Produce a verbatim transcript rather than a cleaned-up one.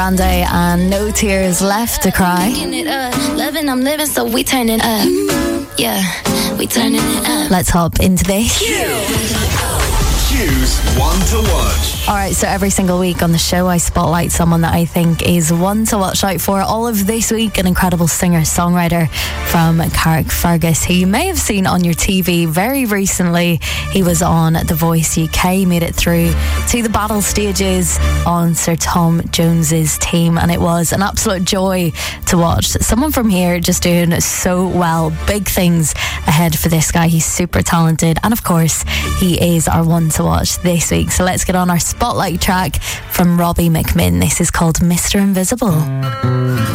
Grande and No Tears Left to Cry. Loving, I'm living, so we turning up. Yeah, we turning it up. Let's hop into this. Choose one to watch. Alright, so every single week on the show I spotlight someone that I think is one to watch out for. All of this week, an incredible singer-songwriter from Carrickfergus, who you may have seen on your T V very recently. He was on The Voice U K, made it through to the battle stages on Sir Tom Jones's team, and it was an absolute joy to watch. Someone from here just doing so well. Big things ahead for this guy. He's super talented, and of course he is our one to watch this week. So let's get on our spotlight track from Robbie McMinn. This is called Mister Invisible.